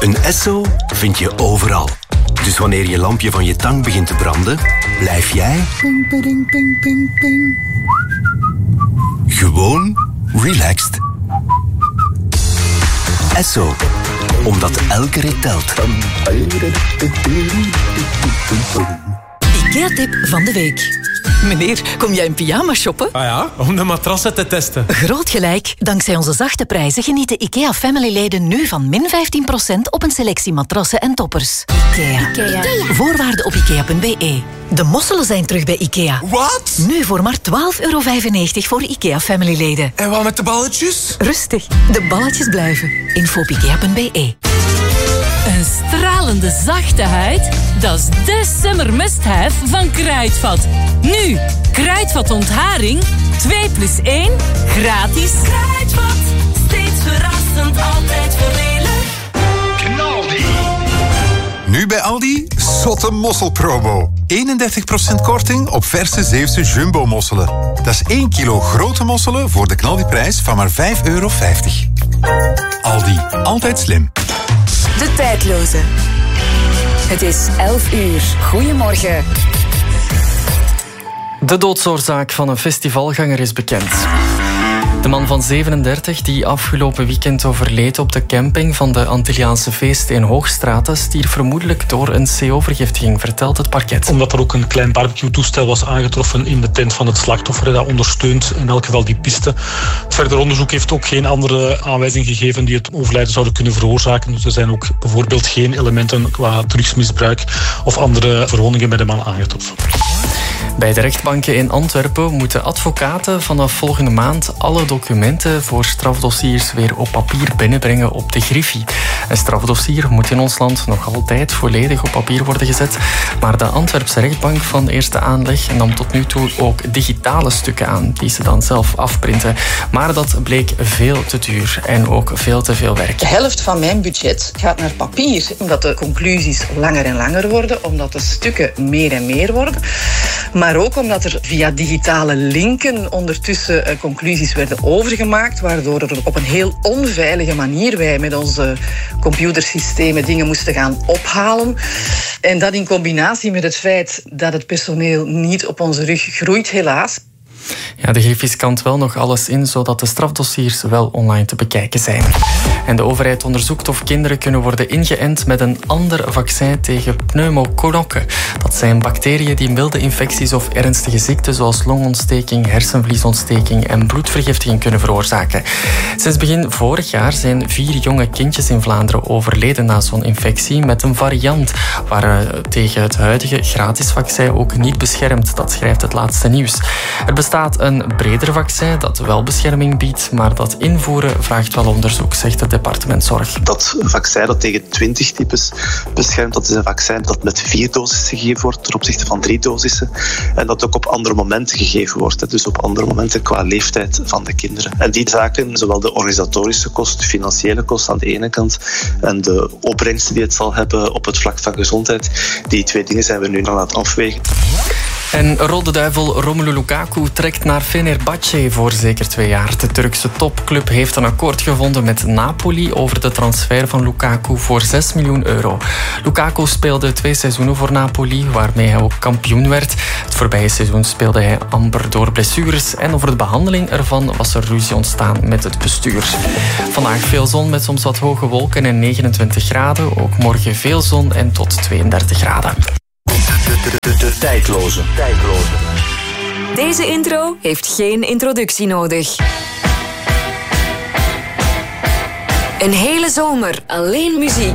Een Esso vind je overal. Dus wanneer je lampje van je tang begint te branden, blijf jij ping, ping, ping, ping, ping. Gewoon relaxed. Esso, omdat elke rit telt. IKEA-tip van de week. Meneer, kom jij in pyjama shoppen? Ah ja, om de matrassen te testen. Groot gelijk. Dankzij onze zachte prijzen genieten IKEA-family-leden nu van min 15% op een selectie matrassen en toppers. IKEA. Voorwaarden op IKEA.be. De mosselen zijn terug bij IKEA. Wat? Nu voor maar €12,95 voor IKEA-family-leden. En wat met de balletjes? Rustig, de balletjes blijven. Info op IKEA.be. Een stralende zachte huid? Dat is de summer must-have van Kruidvat. Nu, Kruidvat ontharing, 2+1, gratis. Kruidvat, steeds verrassend, altijd voordelig. Knaldi. Nu bij Aldi, zotte mosselpromo. 31% korting op verse Zeeuwse jumbo-mosselen. Dat is 1 kilo grote mosselen voor de knaldiprijs van maar €5,50. Aldi, altijd slim. De tijdloze. Het is 11 uur. Goedemorgen. De doodsoorzaak van een festivalganger is bekend. De man van 37, die afgelopen weekend overleed op de camping van de Antilliaanse feesten in Hoogstrate, stierf vermoedelijk door een CO-vergiftiging, vertelt het parket. Omdat er ook een klein barbecue-toestel was aangetroffen in de tent van het slachtoffer, dat ondersteunt in elk geval die piste. Verder onderzoek heeft ook geen andere aanwijzing gegeven die het overlijden zouden kunnen veroorzaken. Dus er zijn ook bijvoorbeeld geen elementen qua drugsmisbruik of andere verwondingen bij de man aangetroffen. Bij de rechtbanken in Antwerpen moeten advocaten vanaf volgende maand alle documenten voor strafdossiers weer op papier binnenbrengen op de Griffie. Een strafdossier moet in ons land nog altijd volledig op papier worden gezet, maar de Antwerpse rechtbank van eerste aanleg nam tot nu toe ook digitale stukken aan, die ze dan zelf afprinten. Maar dat bleek veel te duur en ook veel te veel werk. De helft van mijn budget gaat naar papier, omdat de conclusies langer en langer worden, omdat de stukken meer en meer worden. Maar ook omdat er via digitale linken ondertussen conclusies werden overgemaakt, waardoor er op een heel onveilige manier wij met onze computersystemen dingen moesten gaan ophalen. En dat in combinatie met het feit dat het personeel niet op onze rug groeit, helaas. Ja, de Griffie scant wel nog alles in, zodat de strafdossiers wel online te bekijken zijn. En de overheid onderzoekt of kinderen kunnen worden ingeënt met een ander vaccin tegen pneumokokken. Dat zijn bacteriën die milde infecties of ernstige ziekten zoals longontsteking, hersenvliesontsteking en bloedvergiftiging kunnen veroorzaken. Sinds begin vorig jaar zijn 4 jonge kindjes in Vlaanderen overleden na zo'n infectie met een variant waar tegen het huidige gratis vaccin ook niet beschermt. Dat schrijft het laatste nieuws. Er bestaat een breder vaccin dat wel bescherming biedt, maar dat invoeren vraagt wel onderzoek, zegt het departement Zorg. Dat vaccin dat tegen 20 types beschermt, dat is een vaccin dat met 4 dosissen gegeven wordt ten opzichte van 3 dosissen en dat ook op andere momenten gegeven wordt, dus op andere momenten qua leeftijd van de kinderen. En die zaken, zowel de organisatorische kost, de financiële kost aan de ene kant en de opbrengsten die het zal hebben op het vlak van gezondheid, die 2 dingen zijn we nu aan het afwegen. En Rode Duivel Romelu Lukaku trekt naar Fenerbahce voor zeker 2 jaar. De Turkse topclub heeft een akkoord gevonden met Napoli over de transfer van Lukaku voor €6 miljoen. Lukaku speelde 2 seizoenen voor Napoli, waarmee hij ook kampioen werd. Het voorbije seizoen speelde hij amper door blessures en over de behandeling ervan was er ruzie ontstaan met het bestuur. Vandaag veel zon met soms wat hoge wolken en 29 graden. Ook morgen veel zon en tot 32 graden. De tijdloze. Deze intro heeft geen introductie nodig. Een hele zomer alleen muziek.